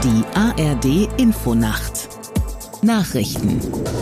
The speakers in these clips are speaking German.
Die ARD Infonacht Nachrichten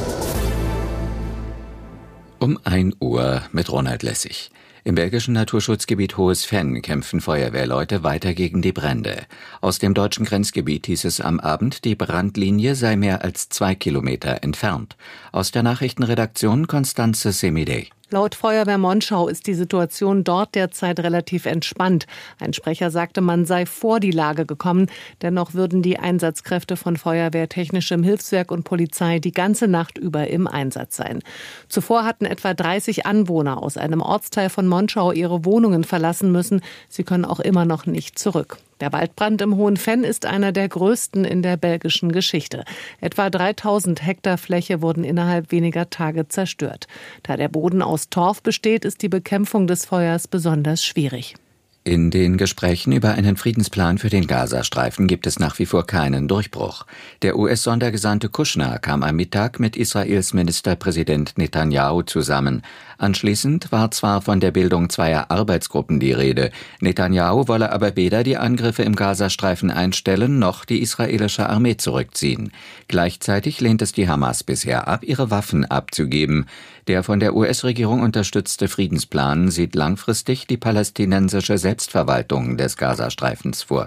Um 1 Uhr mit Ronald Lessig. Im belgischen Naturschutzgebiet Hohes Venn kämpfen Feuerwehrleute weiter gegen die Brände. Aus dem deutschen Grenzgebiet hieß es am Abend, die Brandlinie sei mehr als 2 Kilometer entfernt. Aus der Nachrichtenredaktion Constanze Semidey. Laut Feuerwehr Monschau ist die Situation dort derzeit relativ entspannt. Ein Sprecher sagte, man sei vor die Lage gekommen. Dennoch würden die Einsatzkräfte von Feuerwehr, Technischem Hilfswerk und Polizei die ganze Nacht über im Einsatz sein. Zuvor hatten etwa 30 Anwohner aus einem Ortsteil von Monschau ihre Wohnungen verlassen müssen. Sie können auch immer noch nicht zurück. Der Waldbrand im Hohen Venn ist einer der größten in der belgischen Geschichte. Etwa 3000 Hektar Fläche wurden innerhalb weniger Tage zerstört. Da der Boden aus Torf besteht, ist die Bekämpfung des Feuers besonders schwierig. In den Gesprächen über einen Friedensplan für den Gazastreifen gibt es nach wie vor keinen Durchbruch. Der US-Sondergesandte Kushner kam am Mittag mit Israels Ministerpräsident Netanyahu zusammen. Anschließend war zwar von der Bildung zweier Arbeitsgruppen die Rede. Netanyahu wolle aber weder die Angriffe im Gazastreifen einstellen, noch die israelische Armee zurückziehen. Gleichzeitig lehnt es die Hamas bisher ab, ihre Waffen abzugeben. Der von der US-Regierung unterstützte Friedensplan sieht langfristig die palästinensische Selbstverwaltung des Gazastreifens vor.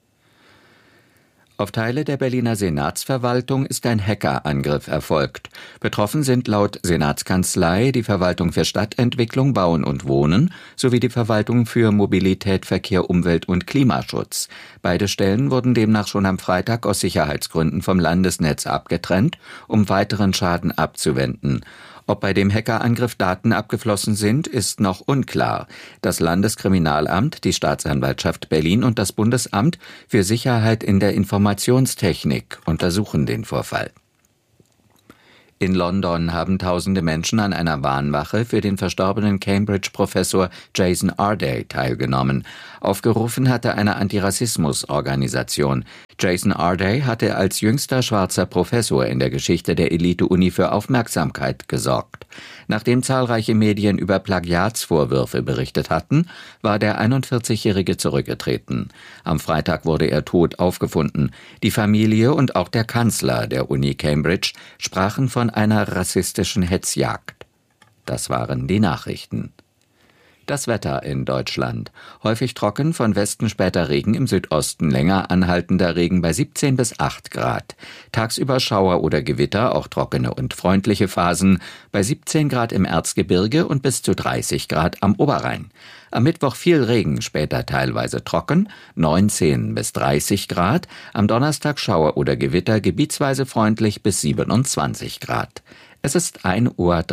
Auf Teile der Berliner Senatsverwaltung ist ein Hackerangriff erfolgt. Betroffen sind laut Senatskanzlei die Verwaltung für Stadtentwicklung, Bauen und Wohnen sowie die Verwaltung für Mobilität, Verkehr, Umwelt und Klimaschutz. Beide Stellen wurden demnach schon am Freitag aus Sicherheitsgründen vom Landesnetz abgetrennt, um weiteren Schaden abzuwenden. Ob bei dem Hackerangriff Daten abgeflossen sind, ist noch unklar. Das Landeskriminalamt, die Staatsanwaltschaft Berlin und das Bundesamt für Sicherheit in der Informationstechnik untersuchen den Vorfall. In London haben tausende Menschen an einer Warnwache für den verstorbenen Cambridge-Professor Jason Arday teilgenommen. Aufgerufen hatte eine Antirassismus-Organisation. Jason Arday hatte als jüngster schwarzer Professor in der Geschichte der Elite-Uni für Aufmerksamkeit gesorgt. Nachdem zahlreiche Medien über Plagiatsvorwürfe berichtet hatten, war der 41-Jährige zurückgetreten. Am Freitag wurde er tot aufgefunden. Die Familie und auch der Kanzler der Uni Cambridge sprachen von einer rassistischen Hetzjagd. Das waren die Nachrichten. Das Wetter in Deutschland. Häufig trocken, von Westen später Regen, im Südosten länger anhaltender Regen bei 17 bis 8 Grad. Tagsüber Schauer oder Gewitter, auch trockene und freundliche Phasen, bei 17 Grad im Erzgebirge und bis zu 30 Grad am Oberrhein. Am Mittwoch viel Regen, später teilweise trocken, 19 bis 30 Grad. Am Donnerstag Schauer oder Gewitter, gebietsweise freundlich bis 27 Grad. Es ist 1:03 Uhr.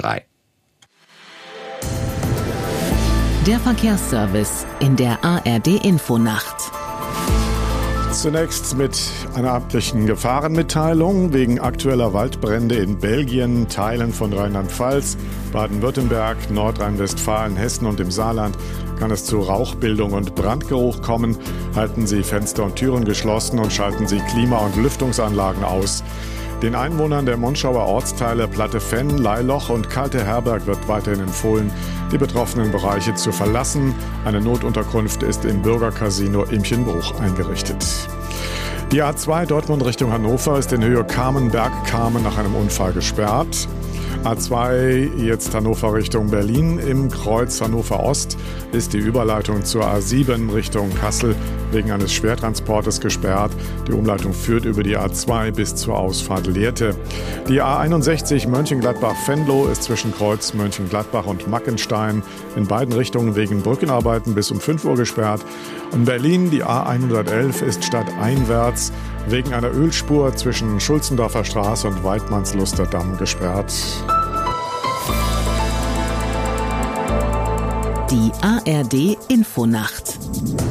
Der Verkehrsservice in der ARD Infonacht. Zunächst mit einer amtlichen Gefahrenmitteilung wegen aktueller Waldbrände in Belgien, Teilen von Rheinland-Pfalz, Baden-Württemberg, Nordrhein-Westfalen, Hessen und im Saarland kann es zu Rauchbildung und Brandgeruch kommen. Halten Sie Fenster und Türen geschlossen und schalten Sie Klima- und Lüftungsanlagen aus. Den Einwohnern der Monschauer Ortsteile Platte Venn, Leiloch und Kalte Herberg wird weiterhin empfohlen, die betroffenen Bereiche zu verlassen. Eine Notunterkunft ist im Bürgercasino Imchenbruch eingerichtet. Die A2 Dortmund Richtung Hannover ist in Höhe Kamenberg-Kamen nach einem Unfall gesperrt. A2 jetzt Hannover Richtung Berlin. Im Kreuz Hannover Ost ist die Überleitung zur A7 Richtung Kassel wegen eines Schwertransportes gesperrt. Die Umleitung führt über die A2 bis zur Ausfahrt Lehrte. Die A61 Mönchengladbach-Venlo ist zwischen Kreuz Mönchengladbach und Mackenstein in beiden Richtungen wegen Brückenarbeiten bis um 5 Uhr gesperrt. In Berlin die A111 ist stadteinwärts wegen einer Ölspur zwischen Schulzendorfer Straße und Weidmannsluster Damm gesperrt. Die ARD Infonacht.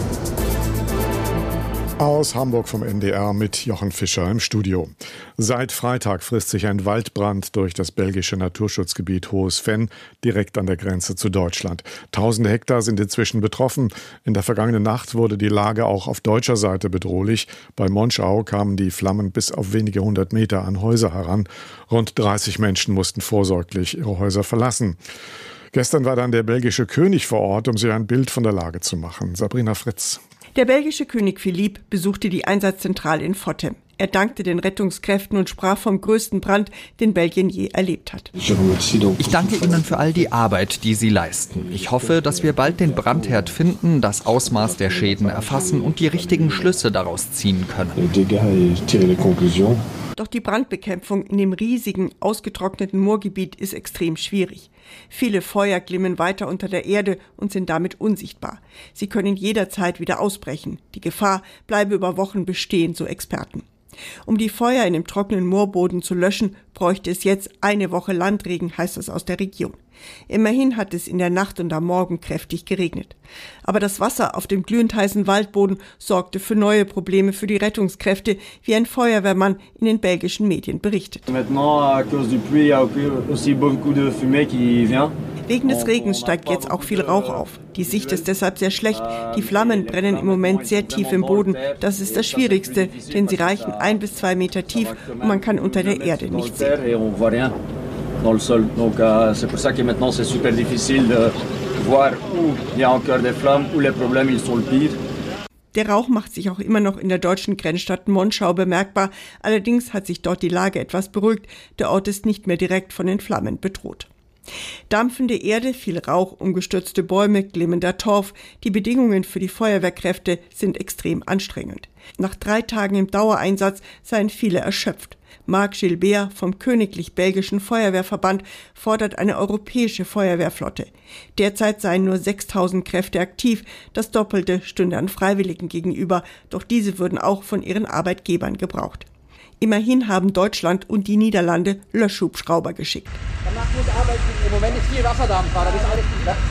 Aus Hamburg vom NDR mit Jochen Fischer im Studio. Seit Freitag frisst sich ein Waldbrand durch das belgische Naturschutzgebiet Hohes Venn direkt an der Grenze zu Deutschland. Tausende Hektar sind inzwischen betroffen. In der vergangenen Nacht wurde die Lage auch auf deutscher Seite bedrohlich. Bei Monschau kamen die Flammen bis auf wenige 100 Meter an Häuser heran. Rund 30 Menschen mussten vorsorglich ihre Häuser verlassen. Gestern war dann der belgische König vor Ort, um sich ein Bild von der Lage zu machen. Sabrina Fritz. Der belgische König Philippe besuchte die Einsatzzentrale in Fottem. Er dankte den Rettungskräften und sprach vom größten Brand, den Belgien je erlebt hat. Ich danke Ihnen für all die Arbeit, die Sie leisten. Ich hoffe, dass wir bald den Brandherd finden, das Ausmaß der Schäden erfassen und die richtigen Schlüsse daraus ziehen können. Doch die Brandbekämpfung in dem riesigen, ausgetrockneten Moorgebiet ist extrem schwierig. Viele Feuer glimmen weiter unter der Erde und sind damit unsichtbar. Sie können jederzeit wieder ausbrechen. Die Gefahr bleibe über Wochen bestehen, so Experten. Um die Feuer in dem trockenen Moorboden zu löschen, bräuchte es jetzt eine Woche Landregen, heißt es aus der Region. Immerhin hat es in der Nacht und am Morgen kräftig geregnet. Aber das Wasser auf dem glühend heißen Waldboden sorgte für neue Probleme für die Rettungskräfte, wie ein Feuerwehrmann in den belgischen Medien berichtet. Wegen des Regens steigt jetzt auch viel Rauch auf. Die Sicht ist deshalb sehr schlecht. Die Flammen brennen im Moment sehr tief im Boden. Das ist das Schwierigste, denn sie reichen 1 bis 2 Meter tief und man kann unter der Erde nicht sehen. Dans le sol. Donc c'est pour ça que maintenant c'est super difficile de voir où il y a encore des flammes, où les problèmes ils sont le pire. Der Rauch macht sich auch immer noch in der deutschen Grenzstadt Monschau bemerkbar. Allerdings hat sich dort die Lage etwas beruhigt. Der Ort ist nicht mehr direkt von den Flammen bedroht. Dampfende Erde, viel Rauch, umgestürzte Bäume, glimmender Torf. Die Bedingungen für die Feuerwehrkräfte sind extrem anstrengend. Nach 3 Tagen im Dauereinsatz seien viele erschöpft. Marc Gilbert vom Königlich Belgischen Feuerwehrverband fordert eine europäische Feuerwehrflotte. Derzeit seien nur 6.000 Kräfte aktiv, das Doppelte stünde an Freiwilligen gegenüber, doch diese würden auch von ihren Arbeitgebern gebraucht. Immerhin haben Deutschland und die Niederlande Löschhubschrauber geschickt. Im Moment ist viel Wasserdampf, das ist alles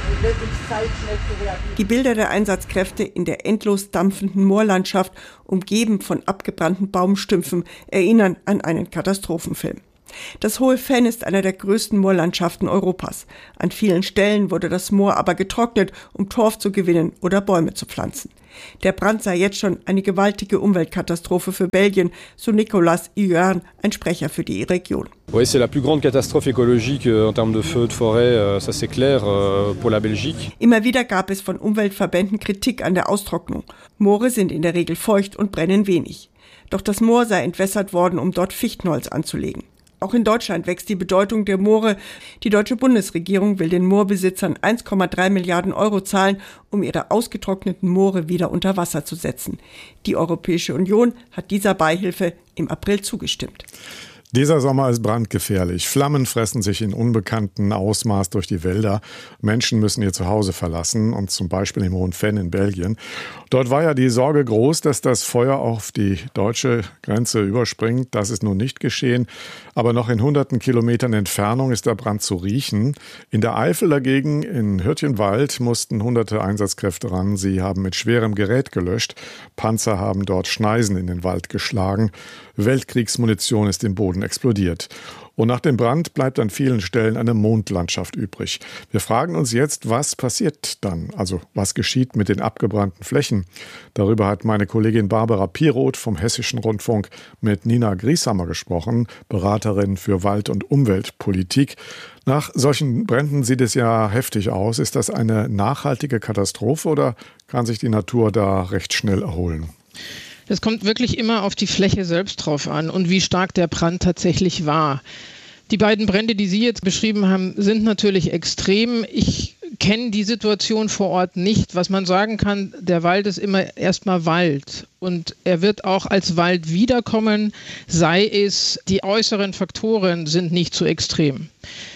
Zeit, schnell zu reagieren. Die Bilder der Einsatzkräfte in der endlos dampfenden Moorlandschaft, umgeben von abgebrannten Baumstümpfen, erinnern an einen Katastrophenfilm. Das Hohe Venn ist einer der größten Moorlandschaften Europas. An vielen Stellen wurde das Moor aber getrocknet, um Torf zu gewinnen oder Bäume zu pflanzen. Der Brand sei jetzt schon eine gewaltige Umweltkatastrophe für Belgien, so Nicolas Huern, ein Sprecher für die Region. Oui, c'est la plus grande catastrophe écologique en termes de feux de forêt, ça c'est clair pour la Belgique. Immer wieder gab es von Umweltverbänden Kritik an der Austrocknung. Moore sind in der Regel feucht und brennen wenig. Doch das Moor sei entwässert worden, um dort Fichtenholz anzulegen. Auch in Deutschland wächst die Bedeutung der Moore. Die deutsche Bundesregierung will den Moorbesitzern 1,3 Milliarden Euro zahlen, um ihre ausgetrockneten Moore wieder unter Wasser zu setzen. Die Europäische Union hat dieser Beihilfe im April zugestimmt. Dieser Sommer ist brandgefährlich. Flammen fressen sich in unbekanntem Ausmaß durch die Wälder. Menschen müssen ihr Zuhause verlassen, und zum Beispiel im Hohen Venn in Belgien. Dort war ja die Sorge groß, dass das Feuer auf die deutsche Grenze überspringt. Das ist nun nicht geschehen. Aber noch in hunderten Kilometern Entfernung ist der Brand zu riechen. In der Eifel dagegen, in Hürtchenwald, mussten hunderte Einsatzkräfte ran. Sie haben mit schwerem Gerät gelöscht. Panzer haben dort Schneisen in den Wald geschlagen. Weltkriegsmunition ist im Boden explodiert. Und nach dem Brand bleibt an vielen Stellen eine Mondlandschaft übrig. Wir fragen uns jetzt, was passiert dann? Also was geschieht mit den abgebrannten Flächen? Darüber hat meine Kollegin Barbara Piroth vom Hessischen Rundfunk mit Nina Grieshammer gesprochen, Beraterin für Wald- und Umweltpolitik. Nach solchen Bränden sieht es ja heftig aus. Ist das eine nachhaltige Katastrophe oder kann sich die Natur da recht schnell erholen? Das kommt wirklich immer auf die Fläche selbst drauf an und wie stark der Brand tatsächlich war. Die beiden Brände, die Sie jetzt beschrieben haben, sind natürlich extrem. Ich kenne die Situation vor Ort nicht. Was man sagen kann, der Wald ist immer erstmal Wald und er wird auch als Wald wiederkommen, sei es, die äußeren Faktoren sind nicht so extrem.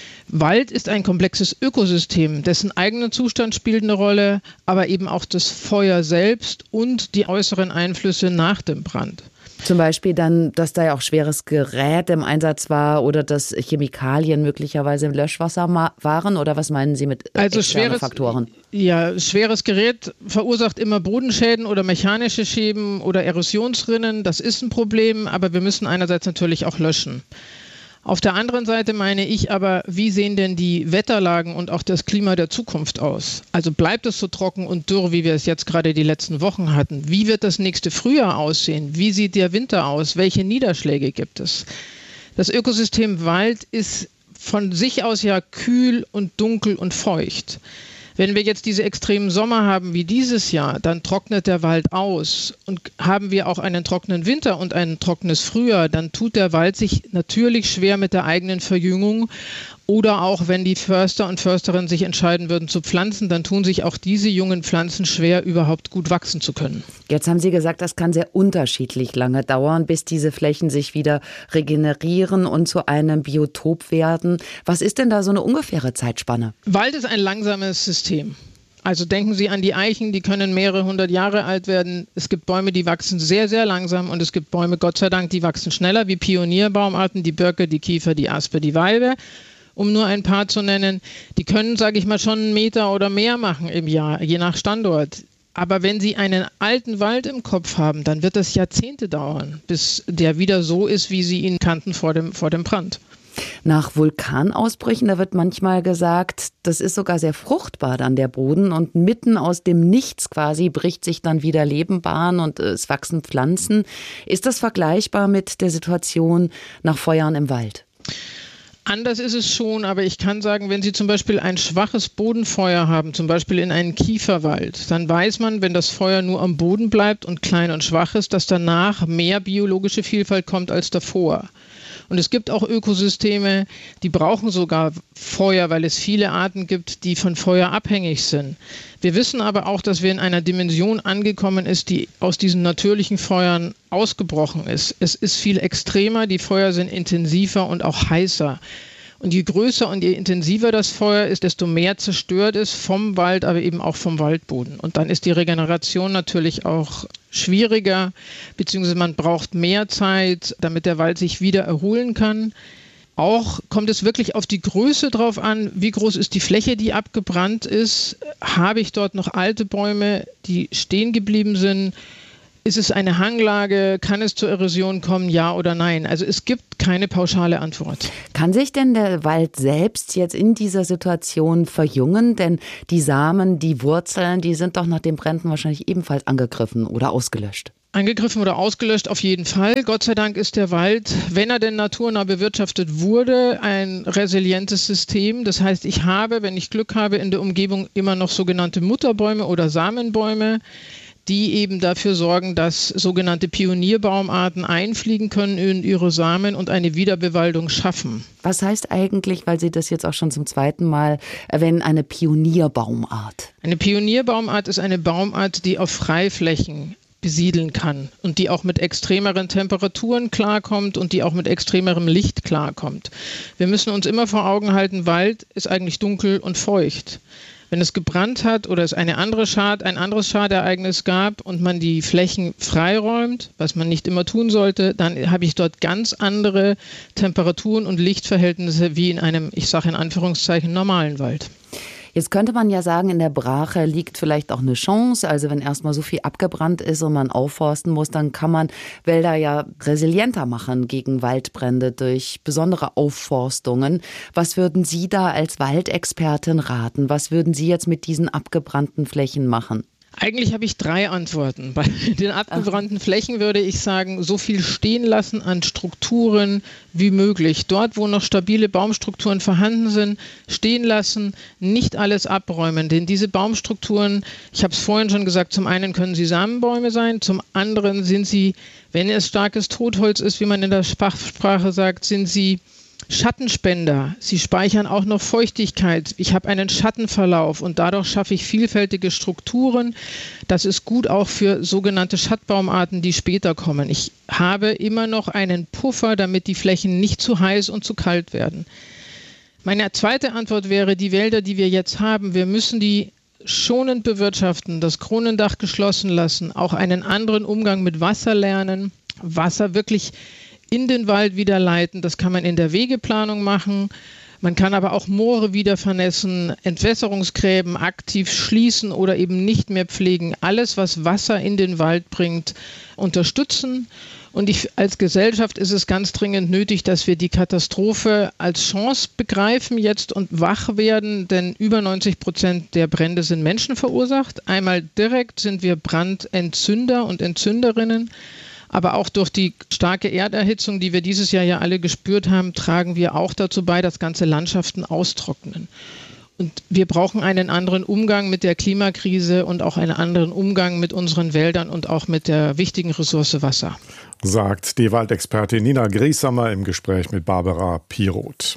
Wald ist ein komplexes Ökosystem, dessen eigener Zustand spielt eine Rolle, aber eben auch das Feuer selbst und die äußeren Einflüsse nach dem Brand. Zum Beispiel dann, dass da ja auch schweres Gerät im Einsatz war oder dass Chemikalien möglicherweise im Löschwasser waren, oder was meinen Sie mit externen Faktoren? Ja, schweres Gerät verursacht immer Bodenschäden oder mechanische Schäden oder Erosionsrinnen. Das ist ein Problem, aber wir müssen einerseits natürlich auch löschen. Auf der anderen Seite meine ich aber, wie sehen denn die Wetterlagen und auch das Klima der Zukunft aus? Also bleibt es so trocken und dürr, wie wir es jetzt gerade die letzten Wochen hatten? Wie wird das nächste Frühjahr aussehen? Wie sieht der Winter aus? Welche Niederschläge gibt es? Das Ökosystem Wald ist von sich aus ja kühl und dunkel und feucht. Wenn wir jetzt diese extremen Sommer haben wie dieses Jahr, dann trocknet der Wald aus. Und haben wir auch einen trockenen Winter und ein trockenes Frühjahr, dann tut der Wald sich natürlich schwer mit der eigenen Verjüngung. Oder auch, wenn die Förster und Försterinnen sich entscheiden würden zu pflanzen, dann tun sich auch diese jungen Pflanzen schwer, überhaupt gut wachsen zu können. Jetzt haben Sie gesagt, das kann sehr unterschiedlich lange dauern, bis diese Flächen sich wieder regenerieren und zu einem Biotop werden. Was ist denn da so eine ungefähre Zeitspanne? Wald ist ein langsames System. Also denken Sie an die Eichen, die können mehrere hundert Jahre alt werden. Es gibt Bäume, die wachsen sehr, sehr langsam und es gibt Bäume, Gott sei Dank, die wachsen schneller, wie Pionierbaumarten, die Birke, die Kiefer, die Aspe, die Weide. Um nur ein paar zu nennen, die können, sage ich mal, schon 1 Meter oder mehr machen im Jahr, je nach Standort. Aber wenn Sie einen alten Wald im Kopf haben, dann wird das Jahrzehnte dauern, bis der wieder so ist, wie Sie ihn kannten vor dem Brand. Nach Vulkanausbrüchen, da wird manchmal gesagt, das ist sogar sehr fruchtbar dann der Boden und mitten aus dem Nichts quasi bricht sich dann wieder Leben Bahn und es wachsen Pflanzen. Ist das vergleichbar mit der Situation nach Feuern im Wald? Anders ist es schon, aber ich kann sagen, wenn Sie zum Beispiel ein schwaches Bodenfeuer haben, zum Beispiel in einem Kieferwald, dann weiß man, wenn das Feuer nur am Boden bleibt und klein und schwach ist, dass danach mehr biologische Vielfalt kommt als davor. Und es gibt auch Ökosysteme, die brauchen sogar Feuer, weil es viele Arten gibt, die von Feuer abhängig sind. Wir wissen aber auch, dass wir in einer Dimension angekommen sind, die aus diesen natürlichen Feuern ausgebrochen ist. Es ist viel extremer, die Feuer sind intensiver und auch heißer. Und je größer und je intensiver das Feuer ist, desto mehr zerstört es vom Wald, aber eben auch vom Waldboden. Und dann ist die Regeneration natürlich auch schwieriger, beziehungsweise man braucht mehr Zeit, damit der Wald sich wieder erholen kann. Auch kommt es wirklich auf die Größe drauf an, wie groß ist die Fläche, die abgebrannt ist. Habe ich dort noch alte Bäume, die stehen geblieben sind? Ist es eine Hanglage? Kann es zur Erosion kommen? Ja oder nein? Also es gibt keine pauschale Antwort. Kann sich denn der Wald selbst jetzt in dieser Situation verjüngen? Denn die Samen, die Wurzeln, die sind doch nach den Bränden wahrscheinlich ebenfalls angegriffen oder ausgelöscht. Angegriffen oder ausgelöscht auf jeden Fall. Gott sei Dank ist der Wald, wenn er denn naturnah bewirtschaftet wurde, ein resilientes System. Das heißt, ich habe, wenn ich Glück habe, in der Umgebung immer noch sogenannte Mutterbäume oder Samenbäume, die eben dafür sorgen, dass sogenannte Pionierbaumarten einfliegen können in ihre Samen und eine Wiederbewaldung schaffen. Was heißt eigentlich, weil Sie das jetzt auch schon zum zweiten Mal erwähnen, eine Pionierbaumart? Eine Pionierbaumart ist eine Baumart, die auf Freiflächen besiedeln kann und die auch mit extremeren Temperaturen klarkommt und die auch mit extremerem Licht klarkommt. Wir müssen uns immer vor Augen halten, Wald ist eigentlich dunkel und feucht. Wenn es gebrannt hat oder es ein anderes Schadereignis gab und man die Flächen freiräumt, was man nicht immer tun sollte, dann habe ich dort ganz andere Temperaturen und Lichtverhältnisse wie in einem, ich sage in Anführungszeichen, normalen Wald. Jetzt könnte man ja sagen, in der Brache liegt vielleicht auch eine Chance. Also wenn erstmal so viel abgebrannt ist und man aufforsten muss, dann kann man Wälder ja resilienter machen gegen Waldbrände durch besondere Aufforstungen. Was würden Sie da als Waldexpertin raten? Was würden Sie jetzt mit diesen abgebrannten Flächen machen? Eigentlich habe ich 3 Antworten. Bei den abgebrannten Flächen würde ich sagen, so viel stehen lassen an Strukturen wie möglich. Dort, wo noch stabile Baumstrukturen vorhanden sind, stehen lassen, nicht alles abräumen. Denn diese Baumstrukturen, ich habe es vorhin schon gesagt, zum einen können sie Samenbäume sein, zum anderen sind sie, wenn es starkes Totholz ist, wie man in der Fachsprache sagt, sind sie Schattenspender. Sie speichern auch noch Feuchtigkeit. Ich habe einen Schattenverlauf und dadurch schaffe ich vielfältige Strukturen. Das ist gut auch für sogenannte Schattbaumarten, die später kommen. Ich habe immer noch einen Puffer, damit die Flächen nicht zu heiß und zu kalt werden. Meine zweite Antwort wäre, die Wälder, die wir jetzt haben, wir müssen die schonend bewirtschaften, das Kronendach geschlossen lassen, auch einen anderen Umgang mit Wasser lernen, Wasser wirklich in den Wald wieder leiten. Das kann man in der Wegeplanung machen. Man kann aber auch Moore wieder vernässen, Entwässerungsgräben aktiv schließen oder eben nicht mehr pflegen. Alles, was Wasser in den Wald bringt, unterstützen. Und als Gesellschaft ist es ganz dringend nötig, dass wir die Katastrophe als Chance begreifen jetzt und wach werden, denn über 90% der Brände sind Menschen verursacht. Einmal direkt sind wir Brandentzünder und Entzünderinnen. Aber auch durch die starke Erderhitzung, die wir dieses Jahr ja alle gespürt haben, tragen wir auch dazu bei, dass ganze Landschaften austrocknen. Und wir brauchen einen anderen Umgang mit der Klimakrise und auch einen anderen Umgang mit unseren Wäldern und auch mit der wichtigen Ressource Wasser. Sagt die Waldexpertin Nina Grießhammer im Gespräch mit Barbara Piroth.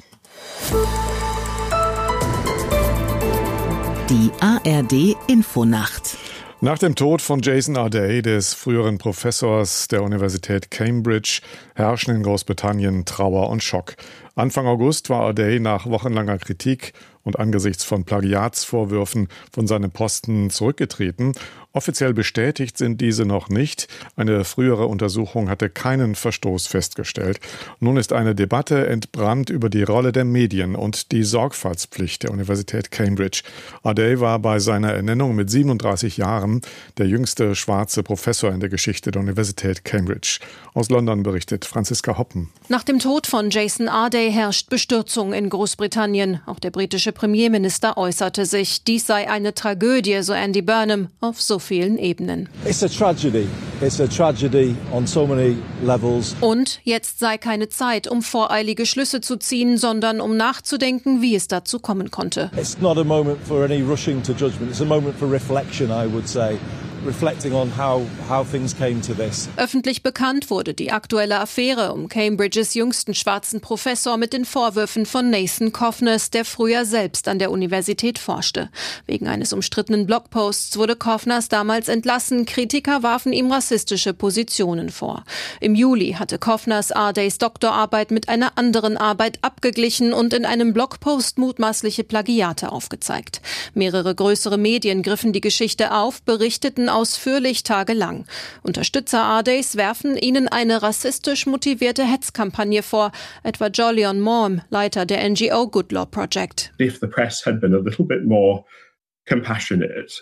Die ARD Infonacht. Nach dem Tod von Jason Arday, des früheren Professors der Universität Cambridge, herrschen in Großbritannien Trauer und Schock. Anfang August war Arday nach wochenlanger Kritik und angesichts von Plagiatsvorwürfen von seinem Posten zurückgetreten. Offiziell bestätigt sind diese noch nicht. Eine frühere Untersuchung hatte keinen Verstoß festgestellt. Nun ist eine Debatte entbrannt über die Rolle der Medien und die Sorgfaltspflicht der Universität Cambridge. Arday war bei seiner Ernennung mit 37 Jahren der jüngste schwarze Professor in der Geschichte der Universität Cambridge. Aus London berichtet Franziska Hoppen. Nach dem Tod von Jason Arday herrscht Bestürzung in Großbritannien. Auch der britische Premierminister äußerte sich. Dies sei eine Tragödie, so Andy Burnham, auf so vielen Ebenen. It's a tragedy. It's a tragedy on so many levels. Und jetzt sei keine Zeit, um voreilige Schlüsse zu ziehen, sondern um nachzudenken, wie es dazu kommen konnte. It's not a moment for any rushing to judgment. It's a moment for reflection, I would say. Reflecting on how things came to this. Öffentlich bekannt wurde die aktuelle Affäre um Cambridges jüngsten schwarzen Professor mit den Vorwürfen von Nathan Coffners, der früher selbst an der Universität forschte. Wegen eines umstrittenen Blogposts wurde Coffners damals entlassen. Kritiker warfen ihm rassistische Positionen vor. Im Juli hatte Coffners Ardays Doktorarbeit mit einer anderen Arbeit abgeglichen und in einem Blogpost mutmaßliche Plagiate aufgezeigt. Mehrere größere Medien griffen die Geschichte auf, berichteten ausführlich tagelang. Unterstützer Ardays werfen ihnen eine rassistisch motivierte Hetzkampagne vor, etwa Jolyon Maugham, Leiter der NGO Good Law Project. If the press had been a little bit more compassionate,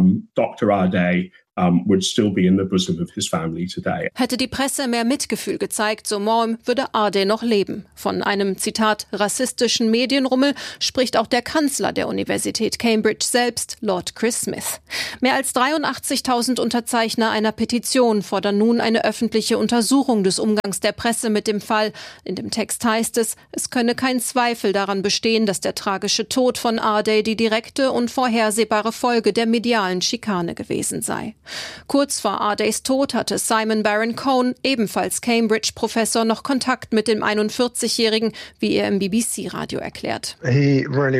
Dr. Arday would still be in the bosom of his family today. Hätte die Presse mehr Mitgefühl gezeigt, so Maugham, würde Arday noch leben. Von einem, Zitat, rassistischen Medienrummel spricht auch der Kanzler der Universität Cambridge selbst, Lord Chris Smith. Mehr als 83.000 Unterzeichner einer Petition fordern nun eine öffentliche Untersuchung des Umgangs der Presse mit dem Fall. In dem Text heißt es könne kein Zweifel daran bestehen, dass der tragische Tod von Arday die direkte und vorhersehbare Folge der medialen Schikane gewesen sei. Kurz vor Ardays Tod hatte Simon Baron-Cohen, ebenfalls Cambridge-Professor, noch Kontakt mit dem 41-Jährigen, wie er im BBC-Radio erklärt. Er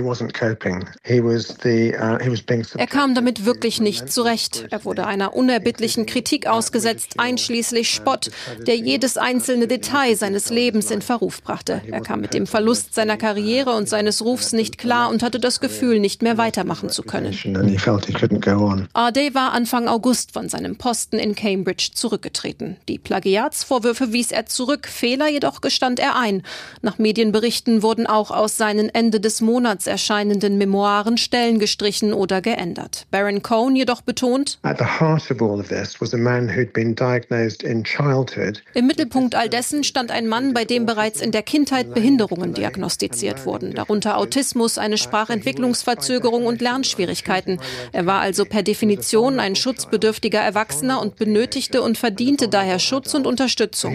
kam damit wirklich nicht zurecht. Er wurde einer unerbittlichen Kritik ausgesetzt, einschließlich Spott, der jedes einzelne Detail seines Lebens in Verruf brachte. Er kam mit dem Verlust seiner Karriere und seines Rufs nicht klar und hatte das Gefühl, nicht mehr weitermachen zu können. Arday war Anfang August von seinem Posten in Cambridge zurückgetreten. Die Plagiatsvorwürfe wies er zurück, Fehler jedoch gestand er ein. Nach Medienberichten wurden auch aus seinen Ende des Monats erscheinenden Memoiren Stellen gestrichen oder geändert. Baron-Cohen jedoch betont, im Mittelpunkt all dessen stand ein Mann, bei dem bereits in der Kindheit Behinderungen diagnostiziert wurden, darunter Autismus, eine Sprachentwicklungsverzögerung und Lernschwierigkeiten. Er war also per Definition ein schutzbedürftiger Erwachsener und benötigte und verdiente daher Schutz und Unterstützung.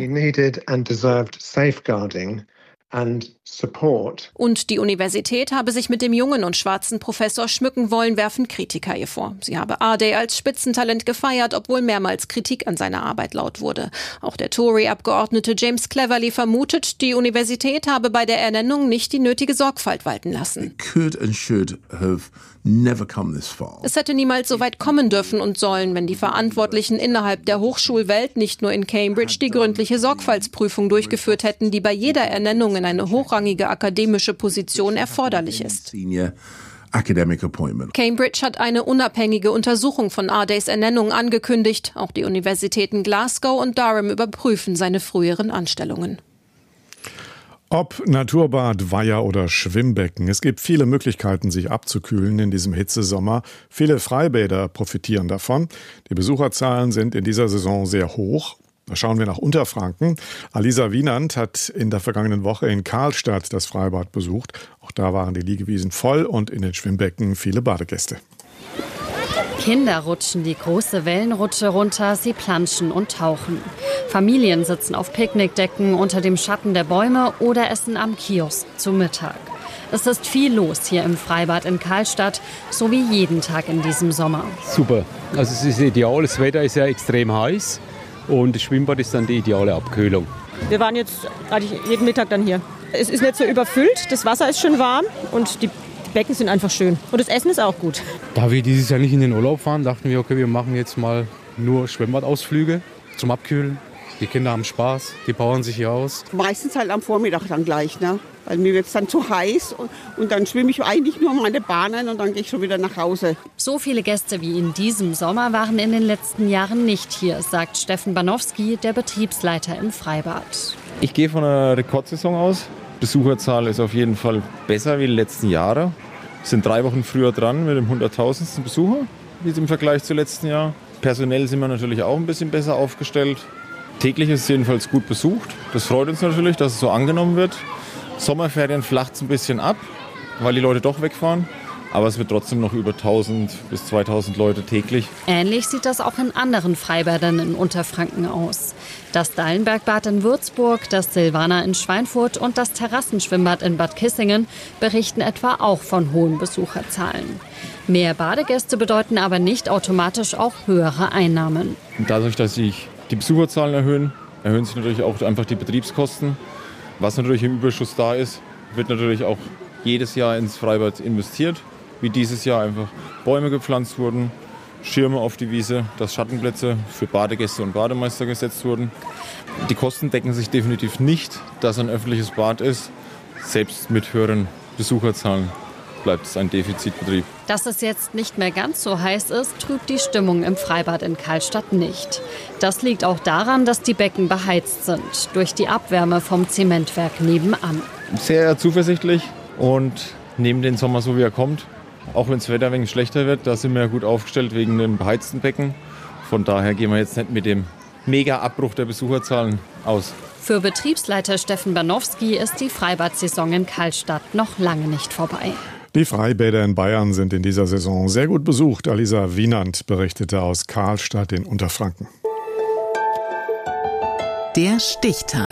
Und die Universität habe sich mit dem jungen und schwarzen Professor schmücken wollen, werfen Kritiker ihr vor. Sie habe Arday als Spitzentalent gefeiert, obwohl mehrmals Kritik an seiner Arbeit laut wurde. Auch der Tory-Abgeordnete James Cleverly vermutet, die Universität habe bei der Ernennung nicht die nötige Sorgfalt walten lassen. Es hätte niemals so weit kommen dürfen und sollen, wenn die Verantwortlichen innerhalb der Hochschulwelt nicht nur in Cambridge die gründliche Sorgfaltsprüfung durchgeführt hätten, die bei jeder Ernennung in eine hochrangige akademische Position erforderlich ist. Cambridge hat eine unabhängige Untersuchung von Ardays Ernennung angekündigt. Auch die Universitäten Glasgow und Durham überprüfen seine früheren Anstellungen. Ob Naturbad, Weiher oder Schwimmbecken, es gibt viele Möglichkeiten, sich abzukühlen in diesem Hitzesommer. Viele Freibäder profitieren davon. Die Besucherzahlen sind in dieser Saison sehr hoch. Da schauen wir nach Unterfranken. Alisa Wienand hat in der vergangenen Woche in Karlstadt das Freibad besucht. Auch da waren die Liegewiesen voll und in den Schwimmbecken viele Badegäste. Kinder rutschen die große Wellenrutsche runter, sie planschen und tauchen. Familien sitzen auf Picknickdecken unter dem Schatten der Bäume oder essen am Kiosk zu Mittag. Es ist viel los hier im Freibad in Karlstadt, so wie jeden Tag in diesem Sommer. Super, also es ist ideal, das Wetter ist ja extrem heiß und das Schwimmbad ist dann die ideale Abkühlung. Wir waren jetzt eigentlich jeden Mittag dann hier. Es ist nicht so überfüllt, das Wasser ist schön warm und die Becken sind einfach schön. Und das Essen ist auch gut. Da wir dieses Jahr nicht in den Urlaub fahren, dachten wir, okay, wir machen jetzt mal nur Schwimmbadausflüge zum Abkühlen. Die Kinder haben Spaß, die powern sich hier aus. Meistens halt am Vormittag dann gleich, ne? Weil mir wird es dann zu heiß und dann schwimme ich eigentlich nur meine Bahnen und dann gehe ich schon wieder nach Hause. So viele Gäste wie in diesem Sommer waren in den letzten Jahren nicht hier, sagt Steffen Banowski, der Betriebsleiter im Freibad. Ich gehe von einer Rekordsaison aus. Besucherzahl ist auf jeden Fall besser wie die letzten Jahre. Wir sind 3 Wochen früher dran mit dem 100.000. Besucher, wie im Vergleich zum letzten Jahr. Personell sind wir natürlich auch ein bisschen besser aufgestellt. Täglich ist es jedenfalls gut besucht. Das freut uns natürlich, dass es so angenommen wird. Sommerferien flacht es ein bisschen ab, weil die Leute doch wegfahren. Aber es wird trotzdem noch über 1.000 bis 2.000 Leute täglich. Ähnlich sieht das auch in anderen Freibädern in Unterfranken aus. Das Dallenbergbad in Würzburg, das Silvaner in Schweinfurt und das Terrassenschwimmbad in Bad Kissingen berichten etwa auch von hohen Besucherzahlen. Mehr Badegäste bedeuten aber nicht automatisch auch höhere Einnahmen. Und dadurch, dass sich die Besucherzahlen erhöhen, erhöhen sich natürlich auch einfach die Betriebskosten. Was natürlich im Überschuss da ist, wird natürlich auch jedes Jahr ins Freibad investiert. Wie dieses Jahr einfach Bäume gepflanzt wurden, Schirme auf die Wiese, dass Schattenplätze für Badegäste und Bademeister gesetzt wurden. Die Kosten decken sich definitiv nicht, dass ein öffentliches Bad ist. Selbst mit höheren Besucherzahlen bleibt es ein Defizitbetrieb. Dass es jetzt nicht mehr ganz so heiß ist, trübt die Stimmung im Freibad in Karlstadt nicht. Das liegt auch daran, dass die Becken beheizt sind, durch die Abwärme vom Zementwerk nebenan. Sehr zuversichtlich und nehmen den Sommer so, wie er kommt. Auch wenn das Wetter ein wenig schlechter wird, da sind wir ja gut aufgestellt wegen den beheizten Becken. Von daher gehen wir jetzt nicht mit dem Mega-Abbruch der Besucherzahlen aus. Für Betriebsleiter Steffen Banowski ist die Freibad-Saison in Karlstadt noch lange nicht vorbei. Die Freibäder in Bayern sind in dieser Saison sehr gut besucht. Alisa Wienand berichtete aus Karlstadt in Unterfranken. Der Stichtag.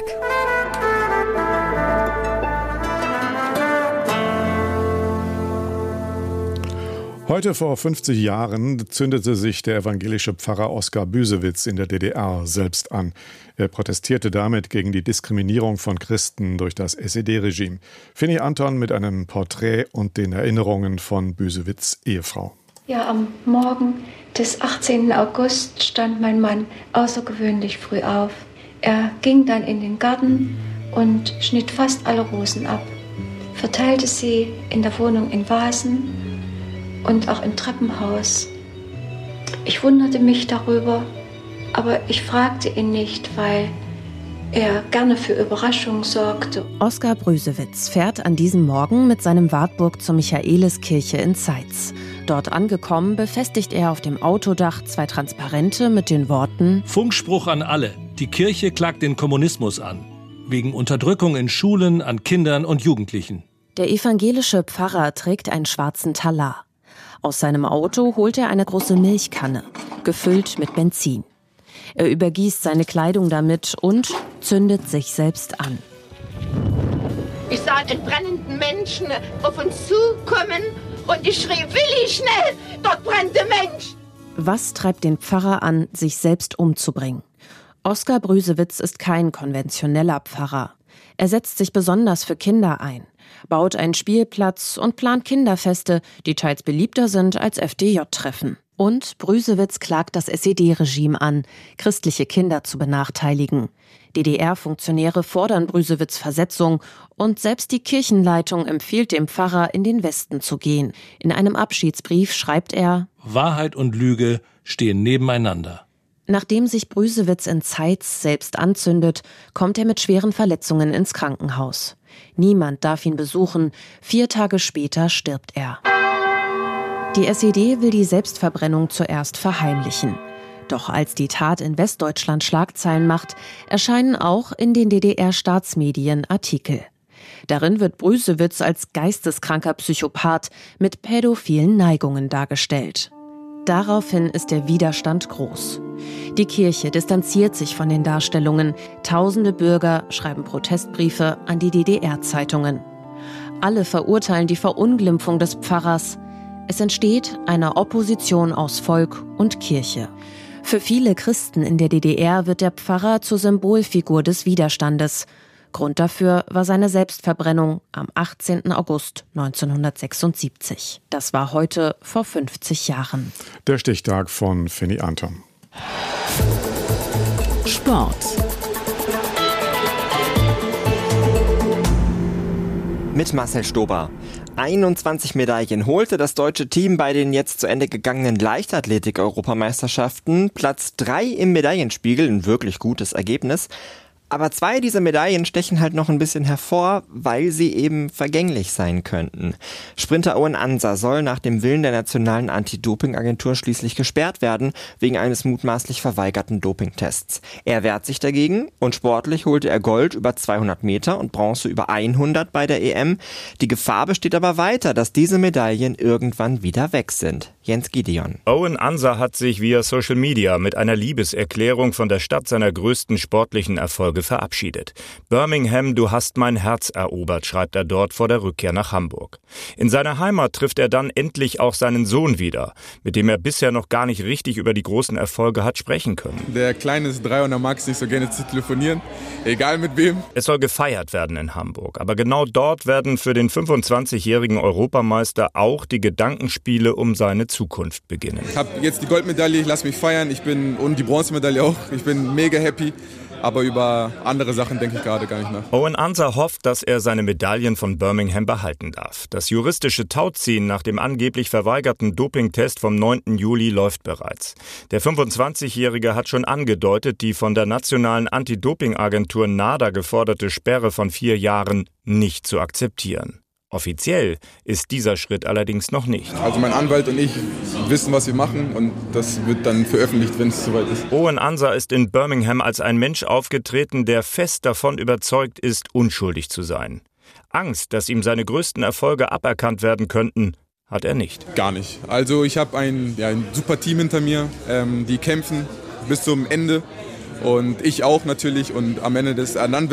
Heute vor 50 Jahren zündete sich der evangelische Pfarrer Oskar Büsewitz in der DDR selbst an. Er protestierte damit gegen die Diskriminierung von Christen durch das SED-Regime. Finny Anton mit einem Porträt und den Erinnerungen von Büsewitz' Ehefrau. Ja, am Morgen des 18. August stand mein Mann außergewöhnlich früh auf. Er ging dann in den Garten und schnitt fast alle Rosen ab, verteilte sie in der Wohnung in Vasen und auch im Treppenhaus. Ich wunderte mich darüber, aber ich fragte ihn nicht, weil er gerne für Überraschungen sorgte. Oskar Büsewitz fährt an diesem Morgen mit seinem Wartburg zur Michaeliskirche in Zeitz. Dort angekommen, befestigt er auf dem Autodach 2 Transparente mit den Worten: Funkspruch an alle. Die Kirche klagt den Kommunismus an. Wegen Unterdrückung in Schulen, an Kindern und Jugendlichen. Der evangelische Pfarrer trägt einen schwarzen Talar. Aus seinem Auto holt er eine große Milchkanne, gefüllt mit Benzin. Er übergießt seine Kleidung damit und zündet sich selbst an. Ich sah einen brennenden Menschen auf uns zukommen und ich schrie: Willi, schnell, dort brennt der Mensch! Was treibt den Pfarrer an, sich selbst umzubringen? Oskar Büsewitz ist kein konventioneller Pfarrer. Er setzt sich besonders für Kinder ein, baut einen Spielplatz und plant Kinderfeste, die teils beliebter sind als FDJ-Treffen. Und Büsewitz klagt das SED-Regime an, christliche Kinder zu benachteiligen. DDR-Funktionäre fordern Büsewitz' Versetzung und selbst die Kirchenleitung empfiehlt dem Pfarrer, in den Westen zu gehen. In einem Abschiedsbrief schreibt er: Wahrheit und Lüge stehen nebeneinander. Nachdem sich Büsewitz in Zeitz selbst anzündet, kommt er mit schweren Verletzungen ins Krankenhaus. Niemand darf ihn besuchen. 4 Tage später stirbt er. Die SED will die Selbstverbrennung zuerst verheimlichen. Doch als die Tat in Westdeutschland Schlagzeilen macht, erscheinen auch in den DDR-Staatsmedien Artikel. Darin wird Büsewitz als geisteskranker Psychopath mit pädophilen Neigungen dargestellt. Daraufhin ist der Widerstand groß. Die Kirche distanziert sich von den Darstellungen. Tausende Bürger schreiben Protestbriefe an die DDR-Zeitungen. Alle verurteilen die Verunglimpfung des Pfarrers. Es entsteht eine Opposition aus Volk und Kirche. Für viele Christen in der DDR wird der Pfarrer zur Symbolfigur des Widerstandes. Grund dafür war seine Selbstverbrennung am 18. August 1976. Das war heute vor 50 Jahren. Der Stichtag von Finny Anton. Sport. Mit Marcel Stober. 21 Medaillen holte das deutsche Team bei den jetzt zu Ende gegangenen Leichtathletik-Europameisterschaften. Platz 3 im Medaillenspiegel, ein wirklich gutes Ergebnis. Aber 2 dieser Medaillen stechen halt noch ein bisschen hervor, weil sie eben vergänglich sein könnten. Sprinter Owen Ansa soll nach dem Willen der nationalen Anti-Doping-Agentur schließlich gesperrt werden, wegen eines mutmaßlich verweigerten Dopingtests. Er wehrt sich dagegen und sportlich holte er Gold über 200 Meter und Bronze über 100 bei der EM. Die Gefahr besteht aber weiter, dass diese Medaillen irgendwann wieder weg sind. Jens Gideon. Owen Ansa hat sich via Social Media mit einer Liebeserklärung von der Stadt seiner größten sportlichen Erfolge verabschiedet. Birmingham, du hast mein Herz erobert, schreibt er dort vor der Rückkehr nach Hamburg. In seiner Heimat trifft er dann endlich auch seinen Sohn wieder, mit dem er bisher noch gar nicht richtig über die großen Erfolge hat sprechen können. Der Kleine ist 3 und er mag es nicht so gerne zu telefonieren, egal mit wem. Es soll gefeiert werden in Hamburg, aber genau dort werden für den 25-jährigen Europameister auch die Gedankenspiele um seine Zukunft beginnen. Ich habe jetzt die Goldmedaille, ich lasse mich feiern, und die Bronzemedaille auch. Ich bin mega happy. Aber über andere Sachen denke ich gerade gar nicht nach. Owen Ansa hofft, dass er seine Medaillen von Birmingham behalten darf. Das juristische Tauziehen nach dem angeblich verweigerten Dopingtest vom 9. Juli läuft bereits. Der 25-Jährige hat schon angedeutet, die von der nationalen Anti-Doping-Agentur NADA geforderte Sperre von 4 Jahren nicht zu akzeptieren. Offiziell ist dieser Schritt allerdings noch nicht. Also mein Anwalt und ich wissen, was wir machen, und das wird dann veröffentlicht, wenn es soweit ist. Owen Ansa ist in Birmingham als ein Mensch aufgetreten, der fest davon überzeugt ist, unschuldig zu sein. Angst, dass ihm seine größten Erfolge aberkannt werden könnten, hat er nicht. Gar nicht. Also ich habe ein super Team hinter mir, die kämpfen bis zum Ende, und ich auch natürlich, und am Ende des